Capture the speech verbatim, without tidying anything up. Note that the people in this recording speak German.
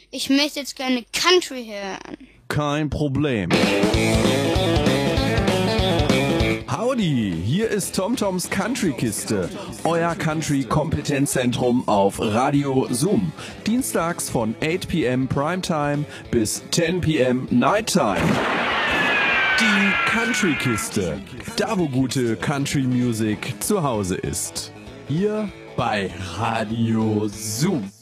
Ich möchte jetzt gerne Country hören. Kein Problem. Howdy, hier ist TomToms Country-Kiste, euer Country-Kompetenzzentrum auf Radio Zoom. Dienstags von acht p m Primetime bis zehn p m Nighttime. Die Country-Kiste, da wo gute Country-Music zu Hause ist. Hier bei Radio Zoom.